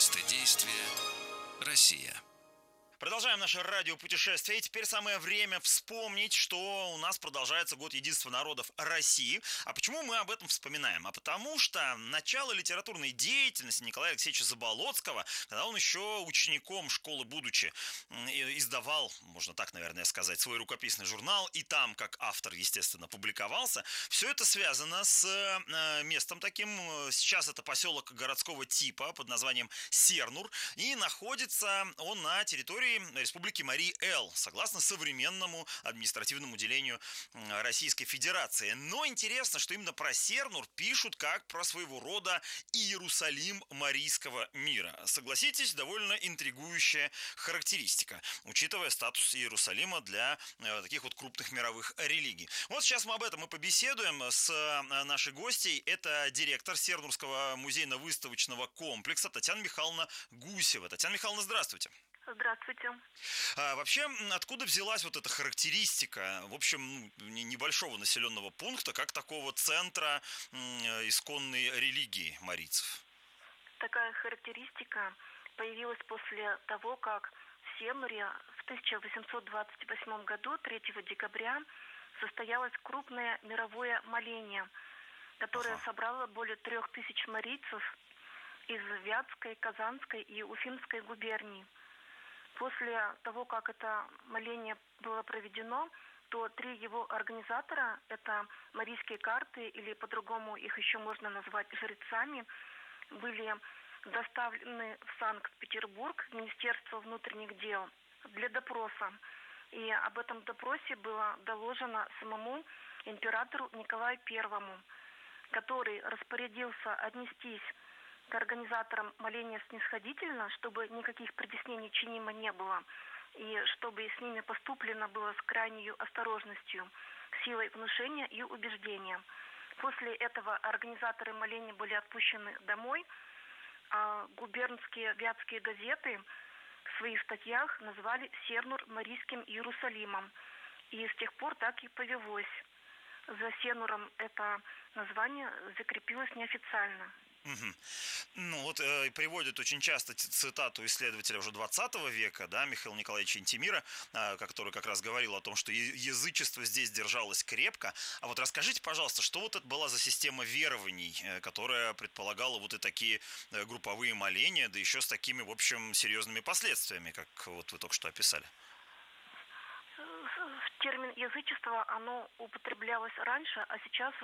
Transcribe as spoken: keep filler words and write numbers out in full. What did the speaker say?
Место действия – Россия. Продолжаем наше радиопутешествие. И теперь самое время вспомнить, что у нас продолжается год единства народов России. А почему мы об этом вспоминаем? А потому что начало литературной деятельности Николая Алексеевича Заболоцкого, когда он еще учеником школы будучи, издавал, можно так, наверное, сказать, свой рукописный журнал, и там, как автор, естественно, публиковался, все это связано с местом таким. Сейчас это поселок городского типа под названием Сернур, и находится он на территории Республики Марий-Эл, согласно современному административному делению Российской Федерации. Но интересно, что именно про Сернур пишут как про своего рода Иерусалим Марийского мира. Согласитесь, довольно интригующая характеристика, учитывая статус Иерусалима для таких вот крупных мировых религий. Вот сейчас мы об этом и побеседуем с нашей гостьей. Это директор Сернурского музейно-выставочного комплекса Татьяна Михайловна Гусева. Татьяна Михайловна, здравствуйте. Здравствуйте. А вообще, откуда взялась вот эта характеристика, в общем, небольшого населенного пункта, как такого центра исконной религии марийцев? Такая характеристика появилась после того, как в Сернуре в тысяча восемьсот двадцать восьмом году, третьего декабря, состоялось крупное мировое моление, которое ага. собрало более трех тысяч марийцев из Вятской, Казанской и Уфимской губерний. После того, как это моление было проведено, то три его организатора, это марийские карты, или по-другому их еще можно назвать жрецами, были доставлены в Санкт-Петербург, в Министерство внутренних дел, для допроса. И об этом допросе было доложено самому императору Николаю Первому, который распорядился отнестись к организаторам моления снисходительно, чтобы никаких притеснений чинимо не было, и чтобы с ними поступлено было с крайней осторожностью, силой внушения и убеждения. После этого организаторы моления были отпущены домой, а губернские вятские газеты в своих статьях назвали Сернур Марийским Иерусалимом. И с тех пор так и повелось. За Сернуром это название закрепилось неофициально. Угу. Ну вот э, приводят очень часто цитату исследователя уже двадцатого века, да, Михаила Николаевича Интимира, э, который как раз говорил о том, что язычество здесь держалось крепко. А вот расскажите, пожалуйста, что вот это была за система верований, э, которая предполагала вот и такие э, групповые моления, да еще с такими, в общем, серьезными последствиями, как вот вы только что описали? Термин язычество, оно употреблялось раньше, а сейчас